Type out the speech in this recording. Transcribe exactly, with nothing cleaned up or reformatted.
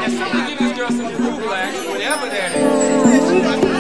And somebody give this girl some fruit blacks, whatever that is.